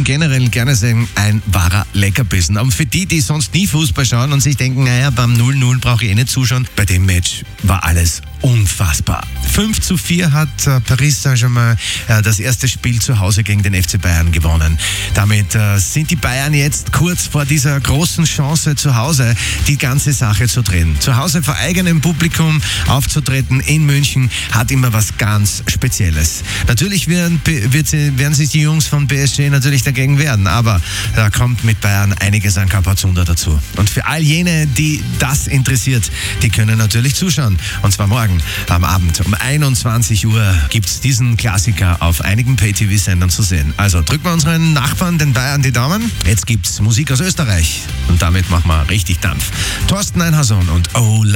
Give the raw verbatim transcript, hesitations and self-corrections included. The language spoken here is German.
generell gerne sagen, ein wahrer Leckerbissen. Und für die, die sonst nie Fußball schauen und sich denken, naja, beim null null brauche ich eh nicht zuschauen, bei dem Match war alles unfassbar. fünf zu vier hat äh, Paris Saint-Germain äh, das erste Spiel zu Hause gegen den F C Bayern gewonnen. Damit äh, sind die Bayern jetzt kurz vor dieser großen Chance zu Hause, die ganze Sache zu drehen. Zu Hause vor eigenem Publikum aufzutreten in München hat immer was ganz Spezielles. Natürlich werden, wird sie, werden sich die Jungs von P S G natürlich dagegen wehren, aber da kommt mit Bayern einiges an Kapazunder dazu. Und für all jene, die das interessiert, die können natürlich zuschauen. Und zwar morgen am Abend um einundzwanzig Uhr gibt es diesen Klassiker auf einigen Pay-T V-Sendern zu sehen. Also drücken wir unseren Nachbarn, den Bayern, die Daumen. Jetzt gibt's Musik aus Österreich und damit machen wir richtig Dampf. Thorsten Einhausen und Oh